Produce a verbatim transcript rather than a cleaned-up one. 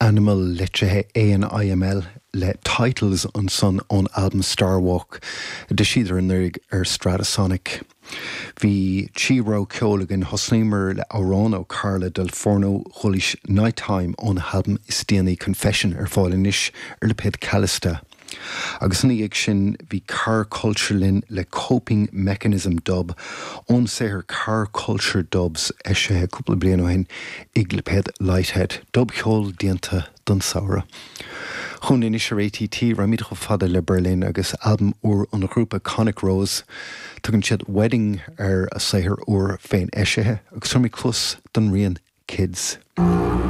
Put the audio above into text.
Animal litrethe A N I M L le titles an son on album Starwalk de siidir an nuig ar Stratosonic. Bhí Chiro Ceolagan Hosnimer le Aurano Carla del Forno Chulis Nighttime on album Istiani Confession ar fáilinis ar le ped Calista. Agus ní ag sin bhí car culture lin le coping mechanism dub ón séhar car culture dubs eise cúpla blian ó hin ag le ped Lighthead dub cheol dianta don saora. Chun in isir A T T ra míad go fada le Berlin agus album úr an grúpa Conic Rose tugann siad wedding ar a séhar úr féin eisethe agus mí clús don rian Kids.